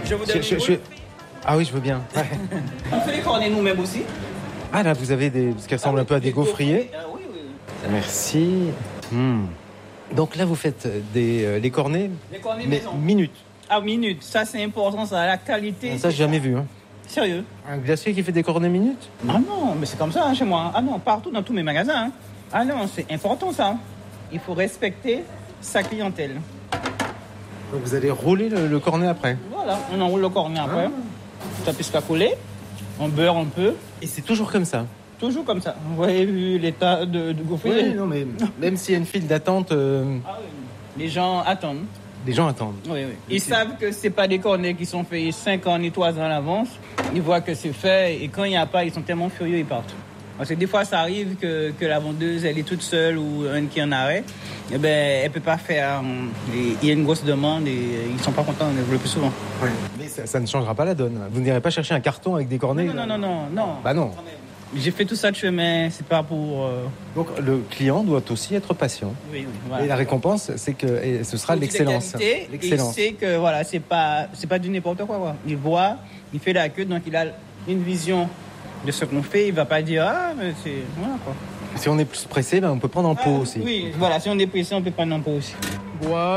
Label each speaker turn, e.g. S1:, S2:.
S1: Je vous donne
S2: Ah oui, je veux bien. Ouais.
S1: On fait les cornets nous-mêmes aussi.
S2: Ah là, vous avez ce qui ressemble un peu à des gaufriers.
S1: Oui.
S2: Merci. Donc là, vous faites les cornets,
S1: Les cornets
S2: mais
S1: maison.
S2: minutes.
S1: À minute, ça c'est important, ça, la qualité.
S2: Ça, j'ai jamais vu. Hein.
S1: Sérieux?
S2: Un glacier qui fait des cornets minutes?
S1: Ah non, mais c'est comme ça chez moi. Ah non, partout dans tous mes magasins. Ah non, c'est important ça. Il faut respecter sa clientèle.
S2: Donc vous allez rouler le cornet après.
S1: Voilà, on enroule le cornet après. Ça puisse pas coller. On beurre un peu.
S2: Et c'est toujours comme ça.
S1: Toujours comme ça. Vous voyez l'état de gaufrier?
S2: Oui, non, mais même s'il y a une file d'attente,
S1: Ah oui. Les gens attendent.
S2: les gens attendent.
S1: Oui. Ils savent que c'est pas des cornets qui sont faits 5 ans ni 3 ans à l'avance. Ils voient que c'est fait et quand il n'y a pas, ils sont tellement furieux, ils partent. Parce que des fois, ça arrive que la vendeuse, elle est toute seule ou un qui est en arrêt. Eh ben, elle peut pas faire. Il y a une grosse demande et ils sont pas contents le plus souvent.
S2: Ouais. Mais ça ne changera pas la donne. Vous n'irez pas chercher un carton avec des cornets.
S1: Non.
S2: Bah non.
S1: J'ai fait tout ça de chemin, c'est pas pour...
S2: Donc le client doit aussi être patient.
S1: Oui, voilà.
S2: Et la récompense, c'est que ce sera l'excellence.
S1: L'excellence. Il sait que voilà, c'est pas du n'importe quoi. Il voit, il fait la queue, donc il a une vision de ce qu'on fait. Il va pas dire mais c'est voilà quoi.
S2: Si on est plus pressé, on peut prendre en pot aussi.
S1: Oui, voilà, si on est pressé, on peut prendre en pot aussi.
S2: Voilà.